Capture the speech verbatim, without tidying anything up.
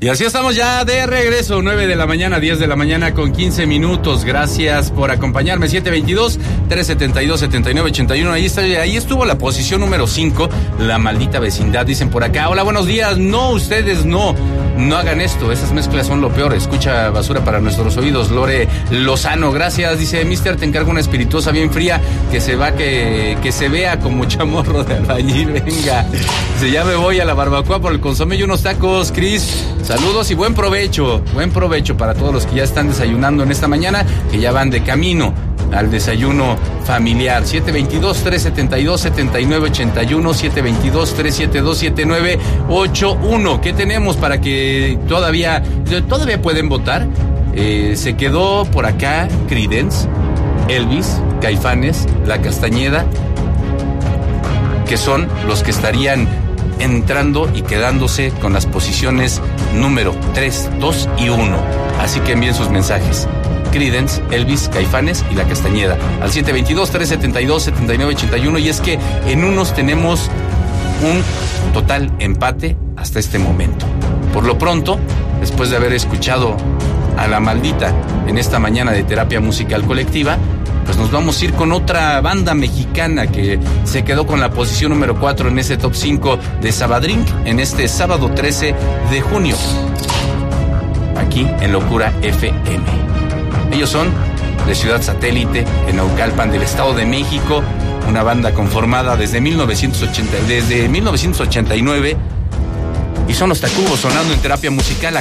Y así estamos ya de regreso, nueve de la mañana, diez de la mañana con quince minutos. Gracias por acompañarme. siete veintidós, trescientos setenta y dos, setenta y nueve ochenta y uno. Ahí está, ahí estuvo la posición número cinco, La Maldita Vecindad. Dicen por acá, hola, buenos días. No, ustedes no. No hagan esto, esas mezclas son lo peor. Escucha basura para nuestros oídos. Lore Lozano, gracias. Dice, mister, te encargo una espirituosa bien fría que se va, que, que se vea como chamorro de albañil. Venga. Dice, ya me voy a la barbacoa por el consomé y unos tacos, Cris. Saludos y buen provecho. Buen provecho para todos los que ya están desayunando en esta mañana, que ya van de camino al desayuno familiar. siete veintidós, trescientos setenta y dos, setenta y nueve ochenta y uno, siete veintidós, trescientos setenta y dos, setenta y nueve ochenta y uno. ¿Qué tenemos para que todavía, todavía pueden votar? Eh, se quedó por acá Creedence, Elvis, Caifanes, La Castañeda, que son los que estarían entrando y quedándose con las posiciones número tres, dos y uno. Así que envíen sus mensajes. Creedence, Elvis, Caifanes y La Castañeda al siete veintidós, trescientos setenta y dos, setenta y nueve ochenta y uno. Y es que en unos tenemos un total empate hasta este momento. Por lo pronto, después de haber escuchado a La Maldita en esta mañana de terapia musical colectiva, pues nos vamos a ir con otra banda mexicana que se quedó con la posición número cuatro en ese top cinco de Sabadrink en este sábado trece de junio, aquí en Locura F M. Ellos son de Ciudad Satélite, en Naucalpan, del Estado de México, una banda conformada desde mil novecientos ochenta, desde mil novecientos ochenta y nueve, y son los Tacubos sonando en terapia musical.